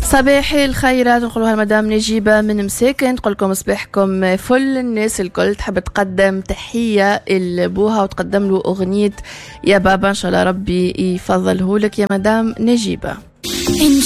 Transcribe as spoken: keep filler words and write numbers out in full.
صباحي الخيرات نقولوها مدام نجيبة من مساكن، نقول لكم صباحكم فل. الناس الكل تحب تقدم تحية لبوها وتقدم له أغنية يا بابا، إن شاء الله ربي يفضله لك يا مدام نجيبة.